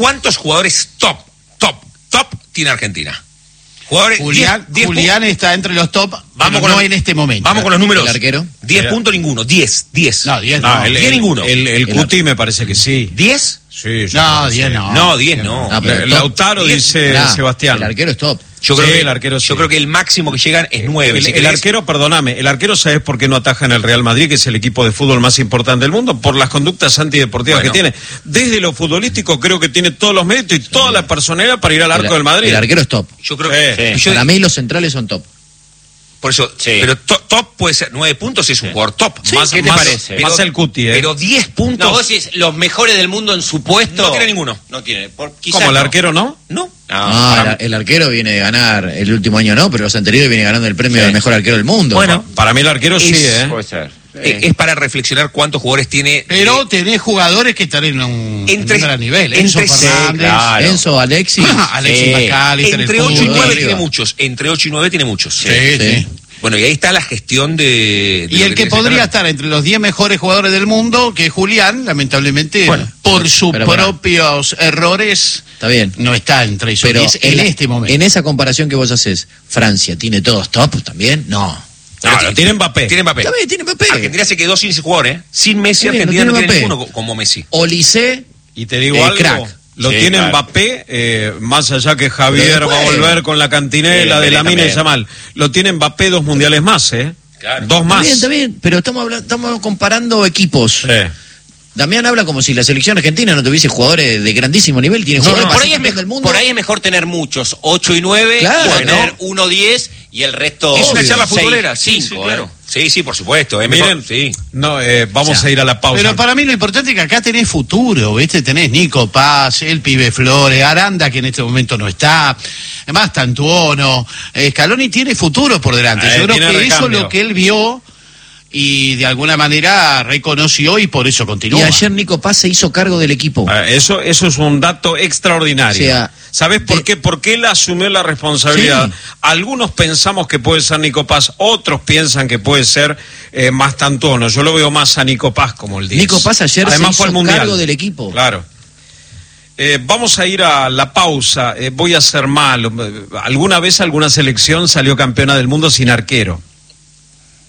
¿Cuántos jugadores top tiene Argentina? Jugadores, Julián está entre los top, en este momento. Vamos con los números. ¿El arquero? 10 puntos ninguno, 10. No, 10 no. 10 ninguno. El Cuti me parece que sí. ¿10? Sí. No, 10 no. No, 10 no. Lautaro dice Sebastián. El arquero es top. Yo creo yo creo que el máximo que llegan es 9. El arquero, perdóname, el arquero, ¿sabes por qué no ataja en el Real Madrid, que es el equipo de fútbol más importante del mundo? Por las conductas antideportivas que tiene. Desde lo futbolístico creo que tiene todos los méritos y toda la personalidad para ir al arco del Madrid. El arquero es top. Yo creo que... Para mí los centrales son top. Por eso, pero top puede ser 9 puntos si es un jugador top. Sí, ¿qué te parece? Más el Cuti, Pero 10 puntos... No, vos decís, los mejores del mundo en su puesto... No tiene ninguno. No tiene. ¿Cómo, el arquero no? No. El arquero viene de ganar el último año, no, pero los anteriores viene ganando el premio del mejor arquero del mundo. Bueno, para mí el arquero puede ser. Es para reflexionar cuántos jugadores tiene. Pero tenés jugadores que están en un gran nivel. Enzo Fernández, Enzo, Alexis. Alexis McAllister. Entre 8 y 9 tiene muchos. Entre 8 y 9 tiene muchos. Sí. Bueno, y ahí está la gestión de y el que podría estar entre los 10 mejores jugadores del mundo, que es Julián, lamentablemente, por sus propios errores, está bien, no está entre esos 10 en este momento. En esa comparación que vos haces, ¿Francia tiene todos top también? No. Claro, tiene Mbappé. Tiene Mbappé. Está bien, tiene Mbappé. Argentina se quedó sin ese jugador, Sin Messi, Argentina no tiene ninguno como Messi. Olise, y te digo algo, crack. Lo tiene Mbappé, más allá que Javier va a volver con la cantinela de Lamine Yamal. Lo tiene Mbappé 2 mundiales más, Claro. 2 más. Está bien, pero estamos comparando equipos. Damián habla como si la selección argentina no tuviese jugadores de grandísimo nivel. Tiene jugadores del mundo. Por ahí es mejor tener muchos, 8 y 9, claro, o tener 1, 10 y el resto... Es una charla futbolera, 5, claro. Sí, por supuesto. Miren, vamos a ir a la pausa. Pero para mí lo importante es que acá tenés futuro, ¿viste? Tenés Nico Paz, el pibe Flores, Aranda, que en este momento no está, además Tantuono, Scaloni tiene futuro por delante. Yo creo que eso es lo que él vio y de alguna manera reconoció y por eso continúa. Y ayer Nico Paz se hizo cargo del equipo. Eso es un dato extraordinario. O sea, ¿sabés por qué? Porque él asumió la responsabilidad. Sí. Algunos pensamos que puede ser Nico Paz, otros piensan que puede ser más Tantuono. Yo lo veo más a Nico Paz como el 10. Nico Paz ayer además se hizo cargo del equipo. Claro. Vamos a ir a la pausa. Voy a ser malo. ¿Alguna vez alguna selección salió campeona del mundo sin arquero?